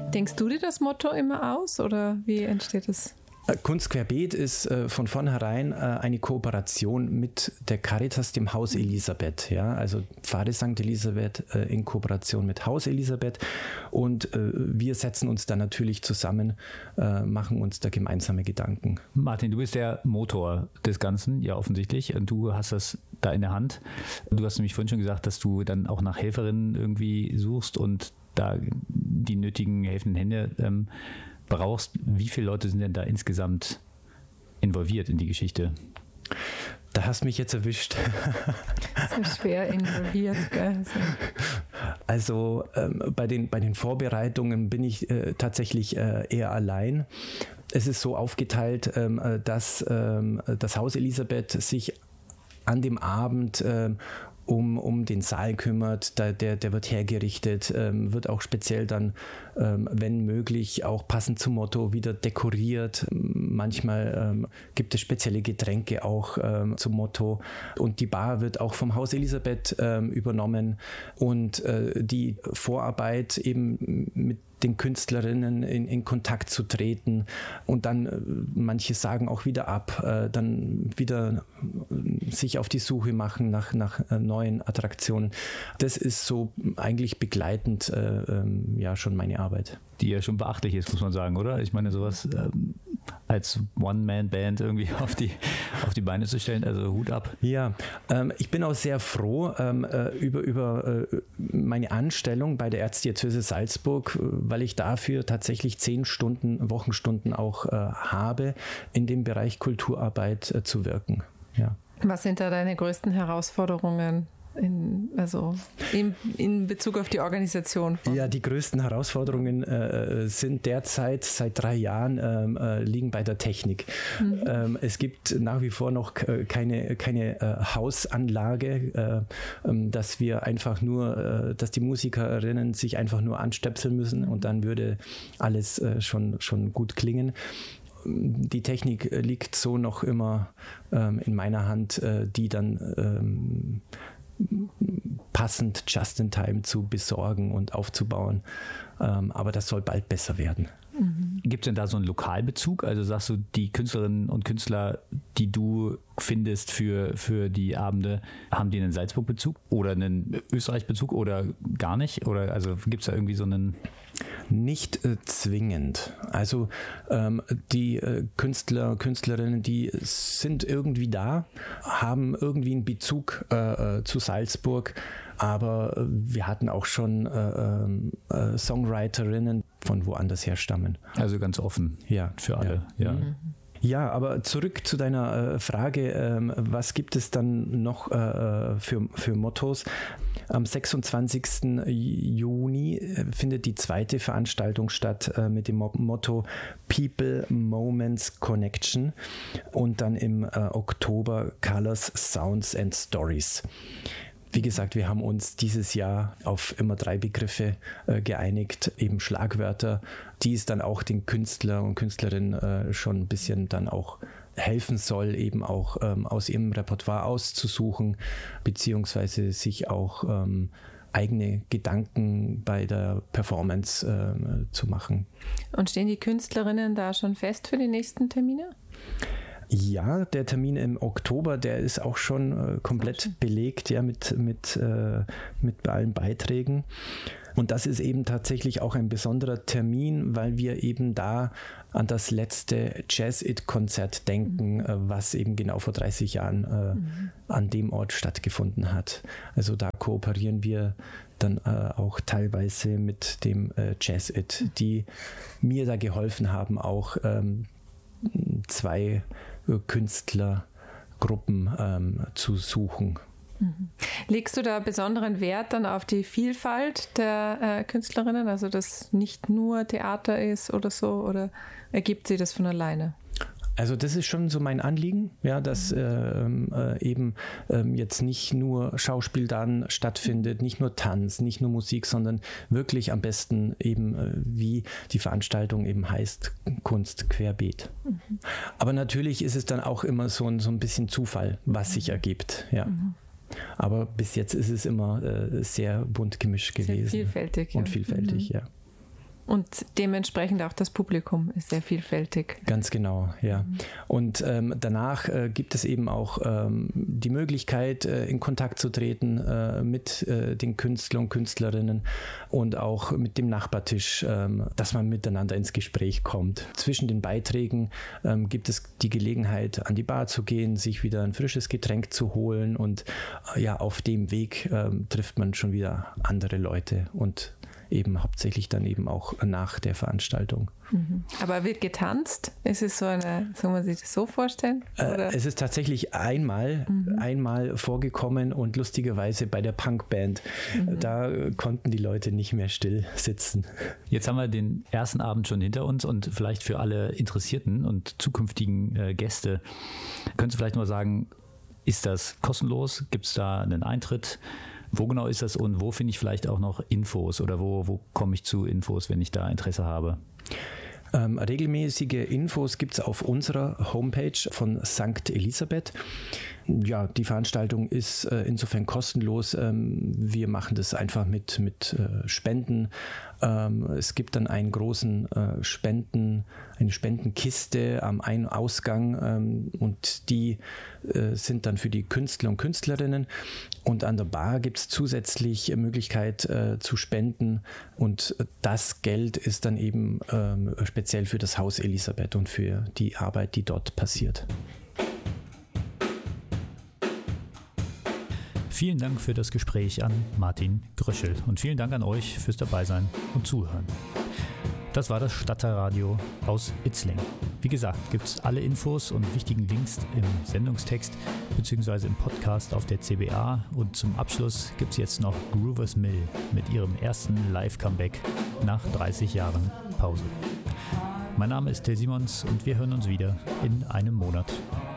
Denkst du dir das Motto immer aus oder wie entsteht es? Kunst querbeet ist von vornherein eine Kooperation mit der Caritas, dem Haus Elisabeth. Ja? Also Pfarre St. Elisabeth in Kooperation mit Haus Elisabeth. Und wir setzen uns da natürlich zusammen, machen uns da gemeinsame Gedanken. Martin, du bist der Motor des Ganzen, ja offensichtlich. Und du hast das da in der Hand. Du hast nämlich vorhin schon gesagt, dass du dann auch nach Helferinnen irgendwie suchst und da die nötigen helfenden Hände brauchst. Wie viele Leute sind denn da insgesamt involviert in die Geschichte? Da hast mich jetzt erwischt. So schwer involviert, gell? Also bei den Vorbereitungen bin ich tatsächlich eher allein. Es ist so aufgeteilt, dass das Haus Elisabeth sich an dem Abend um den Saal kümmert, der wird hergerichtet, wird auch speziell dann, wenn möglich, auch passend zum Motto wieder dekoriert. Manchmal gibt es spezielle Getränke auch zum Motto und die Bar wird auch vom Haus Elisabeth übernommen und die Vorarbeit eben mit den Künstlerinnen in Kontakt zu treten und dann manche sagen auch wieder ab, dann wieder sich auf die Suche machen nach neuen Attraktionen. Das ist so eigentlich begleitend ja schon meine Arbeit. Die ja schon beachtlich ist, muss man sagen, oder? Ich meine, sowas als One-Man-Band irgendwie auf die Beine zu stellen, also Hut ab. Ja, ich bin auch sehr froh über meine Anstellung bei der Erzdiözese Salzburg, weil ich dafür tatsächlich 10 Stunden, Wochenstunden auch habe, in dem Bereich Kulturarbeit zu wirken. Ja. Was sind da deine größten Herausforderungen? In Bezug auf die Organisation? Ja, die größten Herausforderungen sind derzeit seit 3 Jahren liegen bei der Technik. Es gibt nach wie vor noch keine Hausanlage, dass wir einfach nur, dass die Musikerinnen sich einfach nur anstöpseln müssen und dann würde alles schon gut klingen. Die Technik liegt so noch immer in meiner Hand, die dann passend just in time zu besorgen und aufzubauen. Aber das soll bald besser werden. Gibt es denn da so einen Lokalbezug? Also sagst du, die Künstlerinnen und Künstler, die du findest für die Abende, haben die einen Salzburg-Bezug oder einen Österreich-Bezug oder gar nicht? Oder also gibt es da irgendwie so einen... Nicht zwingend. Also die Künstler, Künstlerinnen, die sind irgendwie da, haben irgendwie einen Bezug zu Salzburg, aber wir hatten auch schon Songwriterinnen von woanders her stammen. Also ganz offen für alle. Ja. Ja, aber zurück zu deiner Frage, was gibt es dann noch für Mottos? Am 26. Juni findet die zweite Veranstaltung statt mit dem Motto People, Moments, Connection und dann im Oktober Colors, Sounds and Stories. Wie gesagt, wir haben uns dieses Jahr auf immer 3 Begriffe geeinigt, eben Schlagwörter, die es dann auch den Künstler und Künstlerinnen schon ein bisschen dann auch helfen soll, eben auch aus ihrem Repertoire auszusuchen, beziehungsweise sich auch eigene Gedanken bei der Performance zu machen. Und stehen die Künstlerinnen da schon fest für die nächsten Termine? Ja, der Termin im Oktober, der ist auch schon komplett belegt, ja, mit allen Beiträgen. Und das ist eben tatsächlich auch ein besonderer Termin, weil wir eben da an das letzte Jazz-It-Konzert denken, was eben genau vor 30 Jahren an dem Ort stattgefunden hat. Also da kooperieren wir dann auch teilweise mit dem Jazz-It, die mir da geholfen haben, auch 2 Künstlergruppen zu suchen. Legst du da besonderen Wert dann auf die Vielfalt der Künstlerinnen, also dass nicht nur Theater ist oder so, oder ergibt sich das von alleine? Also das ist schon so mein Anliegen, ja, dass eben jetzt nicht nur Schauspiel dann stattfindet, nicht nur Tanz, nicht nur Musik, sondern wirklich am besten eben, wie die Veranstaltung eben heißt, Kunst querbeet. Aber natürlich ist es dann auch immer so ein bisschen Zufall, was sich ergibt, ja. Aber bis jetzt ist es immer sehr bunt gemischt gewesen. Sehr vielfältig. Und vielfältig, ja. Und dementsprechend auch das Publikum ist sehr vielfältig. Ganz genau, ja. Und danach gibt es eben auch die Möglichkeit, in Kontakt zu treten mit den Künstlern und Künstlerinnen und auch mit dem Nachbartisch, dass man miteinander ins Gespräch kommt. Zwischen den Beiträgen gibt es die Gelegenheit, an die Bar zu gehen, sich wieder ein frisches Getränk zu holen und auf dem Weg trifft man schon wieder andere Leute und eben hauptsächlich dann eben auch nach der Veranstaltung. Aber wird getanzt? Ist es so eine, soll man sich das so vorstellen? Oder? Es ist tatsächlich einmal vorgekommen und lustigerweise bei der Punkband. Da konnten die Leute nicht mehr still sitzen. Jetzt haben wir den ersten Abend schon hinter uns und vielleicht für alle Interessierten und zukünftigen Gäste, können Sie vielleicht mal sagen, ist das kostenlos? Gibt es da einen Eintritt? Wo genau ist das und wo finde ich vielleicht auch noch Infos oder wo komme ich zu Infos, wenn ich da Interesse habe? Regelmäßige Infos gibt es auf unserer Homepage von St. Elisabeth. Ja, die Veranstaltung ist insofern kostenlos. Wir machen das einfach mit Spenden. Es gibt dann einen großen eine Spendenkiste am Ausgang und die sind dann für die Künstler und Künstlerinnen. Und an der Bar gibt es zusätzlich Möglichkeit zu spenden und das Geld ist dann eben speziell für das Haus Elisabeth und für die Arbeit, die dort passiert. Vielen Dank für das Gespräch an Martin Gröschel und vielen Dank an euch fürs Dabeisein und Zuhören. Das war das Stadtteilradio aus Itzling. Wie gesagt, gibt es alle Infos und wichtigen Links im Sendungstext bzw. im Podcast auf der CBA und zum Abschluss gibt es jetzt noch Groovers Mill mit ihrem ersten Live-Comeback nach 30 Jahren Pause. Mein Name ist Till Simons und wir hören uns wieder in einem Monat.